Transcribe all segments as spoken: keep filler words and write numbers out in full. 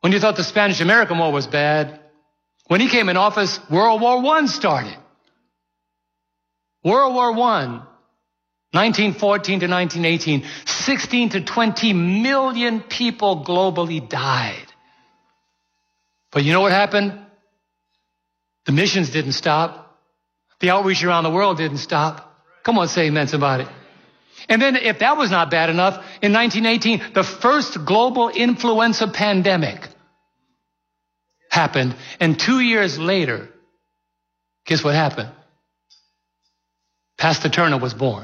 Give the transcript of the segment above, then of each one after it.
When you thought the Spanish-American War was bad, when he came in office, World War One started. World War One, nineteen fourteen to nineteen eighteen, sixteen to twenty million people globally died. But you know what happened? The missions didn't stop. The outreach around the world didn't stop. Come on, say amen, somebody. And then if that was not bad enough, in nineteen eighteen, the first global influenza pandemic happened. And two years later, guess what happened? Pastor Turner was born.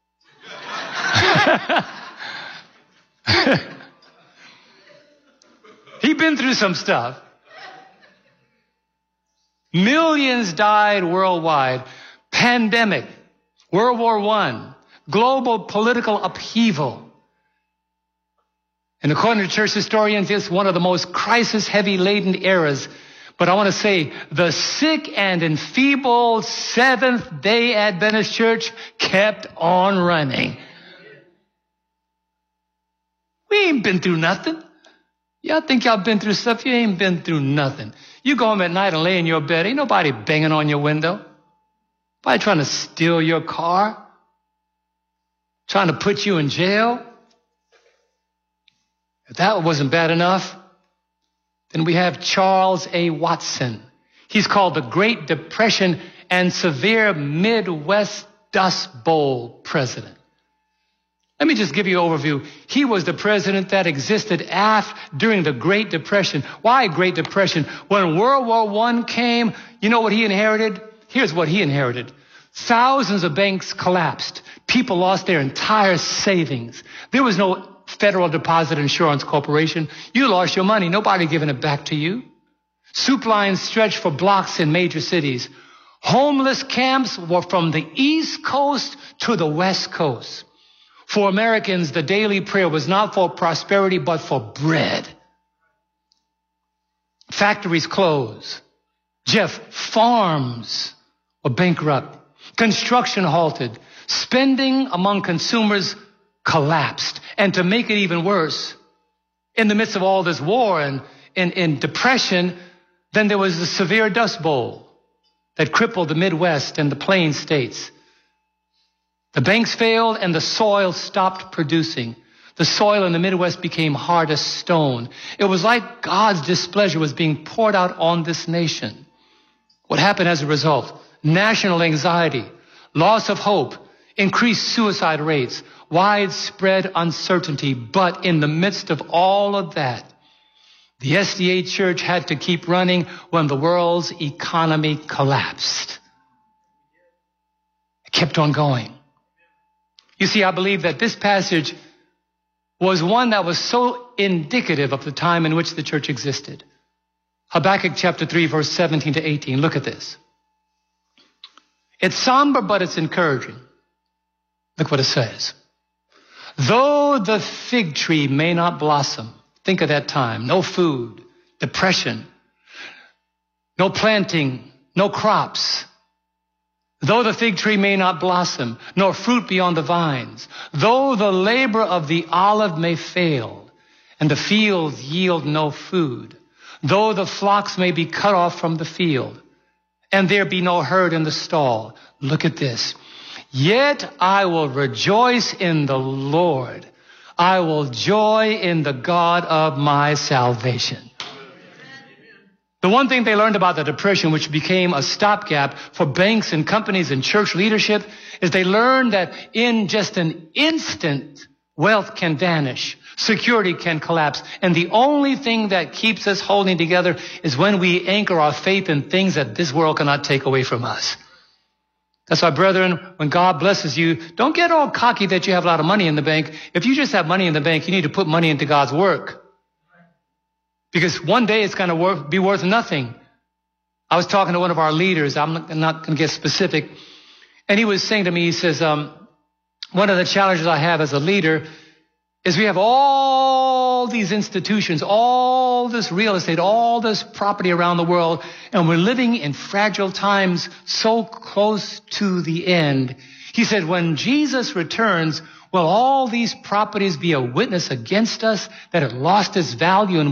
He'd been through some stuff. Millions died worldwide. Pandemic, World War One, global political upheaval. And according to church historians, it's one of the most crisis-heavy laden eras. But I want to say the sick and enfeebled Seventh-day Adventist church kept on running. We ain't been through nothing. Y'all think y'all been through stuff? You ain't been through nothing. You go home at night and lay in your bed. Ain't nobody banging on your window. Nobody trying to steal your car. Trying to put you in jail. If that wasn't bad enough, then we have Charles A. Watson. He's called the Great Depression and Severe Midwest Dust Bowl President. Let me just give you an overview. He was the president that existed after, during the Great Depression. Why Great Depression? When World War One came, you know what he inherited? Here's what he inherited. Thousands of banks collapsed. People lost their entire savings. There was no Federal Deposit Insurance Corporation. You lost your money. Nobody giving it back to you. Soup lines stretched for blocks in major cities. Homeless camps were from the East Coast to the West Coast. For Americans, the daily prayer was not for prosperity, but for bread. Factories closed. Jeff, farms were bankrupt. Construction halted. Spending among consumers collapsed. And to make it even worse, in the midst of all this war and in, in depression, then there was the severe dust bowl that crippled the Midwest and the Plain states. The banks failed and the soil stopped producing. The soil in the Midwest became hard as stone. It was like God's displeasure was being poured out on this nation. What happened as a result? National anxiety, loss of hope, increased suicide rates, widespread uncertainty. But in the midst of all of that, the S D A Church had to keep running when the world's economy collapsed. It kept on going. You see, I believe that this passage was one that was so indicative of the time in which the church existed. Habakkuk chapter three, verse seventeen to eighteen. Look at this. It's somber, but it's encouraging. Look what it says. Though the fig tree may not blossom, think of that time, no food, depression, no planting, no crops. Though the fig tree may not blossom, nor fruit be on the vines, though the labor of the olive may fail, and the fields yield no food, though the flocks may be cut off from the field, and there be no herd in the stall. Look at this. Yet I will rejoice in the Lord. I will joy in the God of my salvation. The one thing they learned about the Depression, which became a stopgap for banks and companies and church leadership, is they learned that in just an instant, wealth can vanish, security can collapse, and the only thing that keeps us holding together is when we anchor our faith in things that this world cannot take away from us. That's why, brethren, when God blesses you, don't get all cocky that you have a lot of money in the bank. If you just have money in the bank, you need to put money into God's work. Because one day it's going to work, be worth nothing. I was talking to one of our leaders. I'm not, not going to get specific. And he was saying to me, he says, um, one of the challenges I have as a leader is we have all these institutions, all this real estate, all this property around the world, and we're living in fragile times so close to the end. He said, when Jesus returns, will all these properties be a witness against us that it lost its value and